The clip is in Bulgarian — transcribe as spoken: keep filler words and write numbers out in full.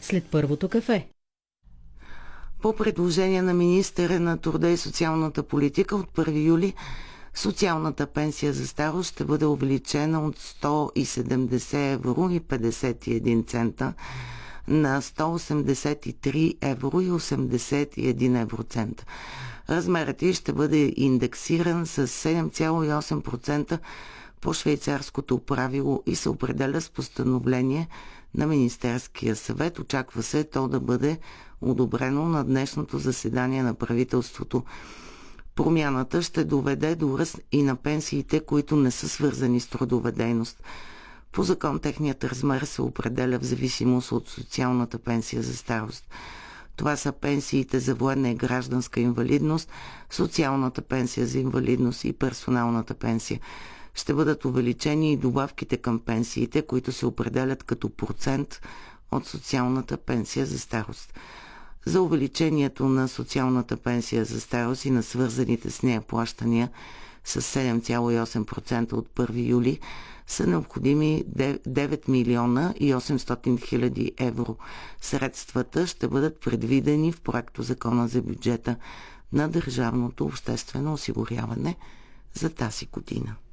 след първото кафе. По предложение на министъра на труда и социалната политика от първи юли социалната пенсия за старост ще бъде увеличена от сто и седемдесет евро и петдесет и един цента на сто осемдесет и три евро и осемдесет и един евроцента. Размерът ѝ ще бъде индексиран с седем цяло и осем процента по швейцарското правило и се определя с постановление на Министерския съвет. Очаква се то да бъде одобрено на днешното заседание на правителството. Промяната ще доведе до ръст и на пенсиите, които не са свързани с трудова дейност. По закон техният размер се определя в зависимост от социалната пенсия за старост. Това са пенсиите за военна и гражданска инвалидност, социалната пенсия за инвалидност и персоналната пенсия. Ще бъдат увеличени и добавките към пенсиите, които се определят като процент от социалната пенсия за старост. За увеличението на социалната пенсия за старост и на свързаните с нея плащания с седем цяло и осем процента от първи юли са необходими девет милиона и осемстотин хиляди евро. Средствата ще бъдат предвидени в проекто Закона за бюджета на държавното обществено осигуряване за тази година.